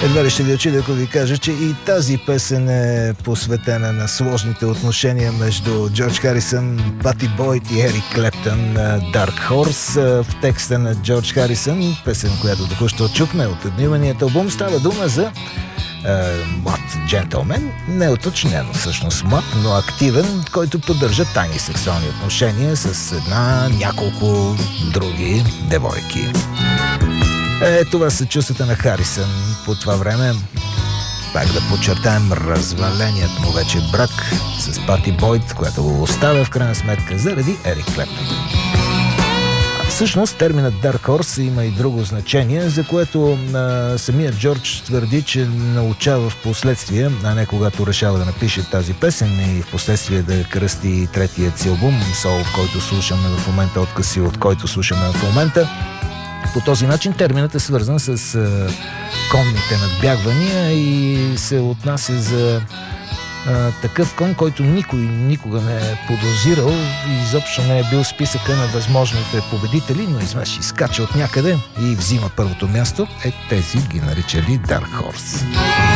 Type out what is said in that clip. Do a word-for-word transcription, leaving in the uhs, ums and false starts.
Едва ли ще ви очудя, ако ви кажа, че и тази песен е посветена на сложните отношения между Джордж Харисън, Пати Бойд и Ерик Клептън. Dark Horse в текста на Джордж Харисън, песен, която току-що чухме от едноименният албум. Става дума за е, млад джентълмен, не уточнено всъщност млад, но активен, който поддържа тайни сексуални отношения с една, няколко други девойки. Е, това са чувствата на Харисън по това време. Пак да подчертаем разваленият му вече брак с Пати Бойд, която го оставя в крайна сметка заради Ерик Клептън. А всъщност терминът Dark Horse има и друго значение, за което а, самият Джордж твърди, че научава в последствие, а не когато решава да напише тази песен и в последствие да кръсти третият си албум, Soul, в който слушаме в момента, откъси от който слушаме в момента. По този начин терминът е свързан с а, конните надбягвания и се отнася за а, такъв кон, който никой никога не е подозирал и изобщо не е бил в списъка на възможните победители, но изведнъж изкача от някъде и взима първото място. Е, тези ги наричали Dark Horse.